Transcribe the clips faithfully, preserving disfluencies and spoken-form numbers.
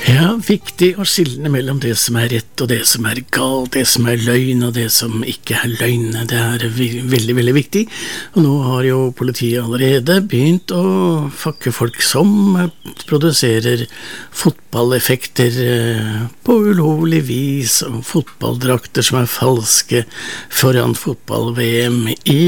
Ja, viktig å skille mellom det som er rett og det som er galt, det som er løgn og det som ikke er løgn. Det er veldig, veldig viktig. Og nå har jo politiet allerede begynt å fakke folk som produserer fotballeffekter på ulovlig vis, og fotballdrakter som er falske foran fotball-V M i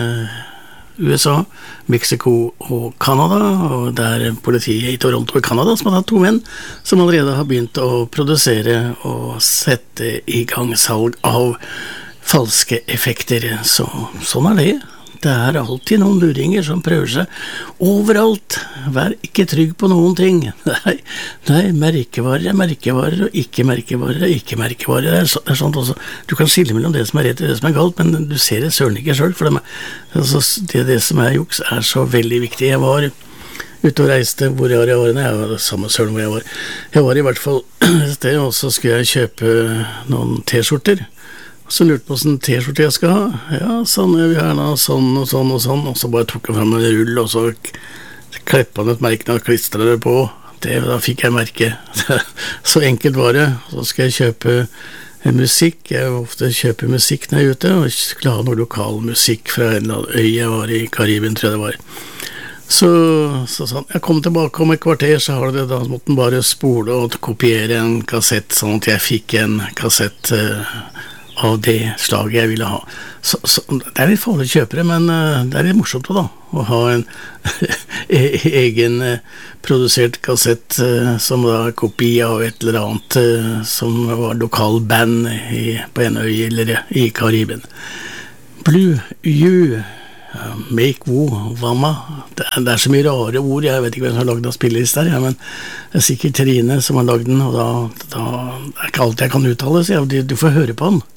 U S A, Mexico og Canada, og det er politiet i Toronto og Canada som har tatt to menn som allerede har begynt å produsere og sette i gang salg av falske effekter. Så sånn er det. Det er alltid noen luringer som prøver seg overalt. Vær ikke trygg på noen ting. Nei, nei merkevarer er merkevarer, og ikke merkevarer er ikke merkevarer. Det er, så, det er sånt også. Du kan skille mellom det som er rett og det som er galt, men du ser det søren ikke selv, for det, altså, det, det som er juks er så veldig viktig. Jeg var ute og reiste, hvor jeg var i årene, jeg var samme søren hvor jeg var. Jeg var i hvert fall et sted, og så skulle jeg kjøpe noen t-skjorter. Så lurte på hvordan t-skjorte jeg skal ha. Ja, sånn jeg vil gjerne ha, sånn og sånn og sånn. Og så bare tok jeg frem en rull, og så kleppet han et merke og klistret det på. Det, da fikk jeg merke. Så enkelt var det. Så skal jeg kjøpe musikk. Jeg ofte kjøper musikk når jeg er ute, og skulle ha noe lokal musikk fra en eller annen øy jeg var i Karibien, tror jeg det var. Så, så sånn, jeg kom tilbake om et kvarter, så har det da, så måtte den bare spole og kopiere en kassett, sånn at jeg fikk en kassett uh, av det slaget jeg ville ha. Så, så, det er litt farlig å kjøpe det, men uh, det er litt morsomt da, å ha en egen uh, produsert kassett uh, som da er kopi av et eller annet uh, som var lokal band i, på en øy eller i Karibien. Blue You, uh, Make Woo, Wama. Det, det er så mye rare ord, jeg vet ikke hvem som har laget av spillelist der, ja, men det er sikkert Trine som har laget den, og da, da det er ikke alt jeg kan uttale, så jeg, du, du får høre på den.